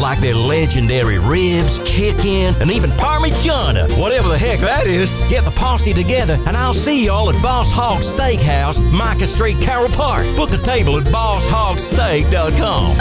like their legendary ribs, chicken, and even Parmigiana. Whatever the heck that is, get the posse together and I'll see y'all at Boss Hog Steakhouse, Micah Street, Carroll Park. Book a table at bosshogssteak.com.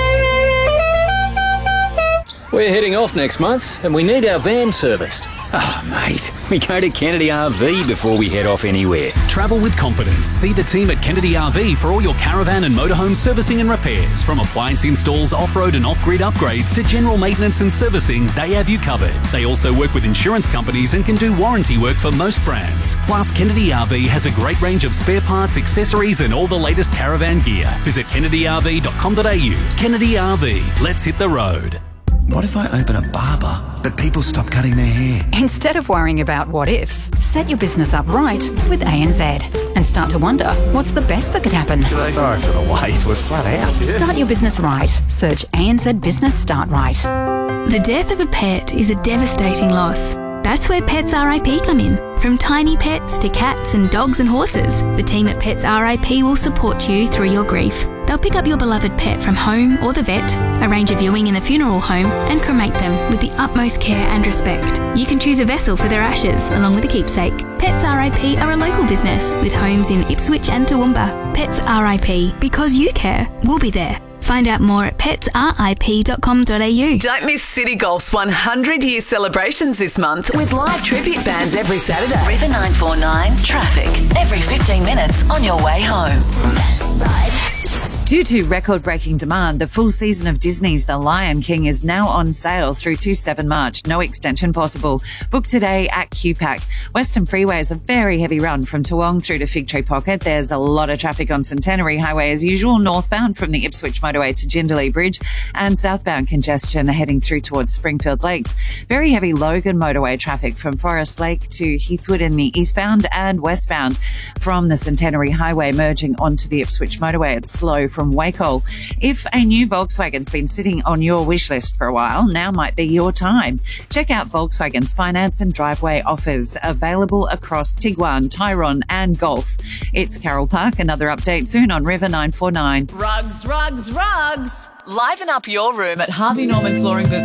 We're heading off next month and we need our van serviced. Oh, mate, we go to Kennedy RV before we head off anywhere. Travel with confidence. See the team at Kennedy RV for all your caravan and motorhome servicing and repairs. From appliance installs, off-road and off-grid upgrades to general maintenance and servicing, they have you covered. They also work with insurance companies and can do warranty work for most brands. Plus, Kennedy RV has a great range of spare parts, accessories and all the latest caravan gear. Visit kennedyrv.com.au. Kennedy RV. Let's hit the road. What if I open a barber, but people stop cutting their hair? Instead of worrying about what ifs, set your business up right with ANZ and start to wonder what's the best that could happen. Sorry for the wait, we're flat out. Start your business right. Search ANZ Business Start Right. The death of a pet is a devastating loss. That's where Pets RIP come in. From tiny pets to cats and dogs and horses, the team at Pets RIP will support you through your grief. They'll pick up your beloved pet from home or the vet, arrange a viewing in the funeral home, and cremate them with the utmost care and respect. You can choose a vessel for their ashes, along with a keepsake. Pets RIP are a local business with homes in Ipswich and Toowoomba. Pets RIP, because you care, we'll be there. Find out more at petsrip.com.au. Don't miss City Golf's 100-year celebrations this month with live tribute bands every Saturday. River 949 traffic every 15 minutes on your way home. Due to record-breaking demand, the full season of Disney's The Lion King is now on sale through to 7 March. No extension possible. Book today at QPAC. Western Freeway is a very heavy run from Toowong through to Fig Tree Pocket. There's a lot of traffic on Centenary Highway as usual, northbound from the Ipswich Motorway to Jindalee Bridge, and southbound congestion heading through towards Springfield Lakes. Very heavy Logan Motorway traffic from Forest Lake to Heathwood in the eastbound and westbound from the Centenary Highway merging onto the Ipswich Motorway. It's slow from Wacol. If a new Volkswagen's been sitting on your wish list for a while, now might be your time. Check out Volkswagen's finance and driveway offers available across Tiguan, Tyrone and Golf. It's Carroll Park. Another update soon on River 949. Rugs, rugs, rugs. Liven up your room at Harvey Norman Flooring Boutique.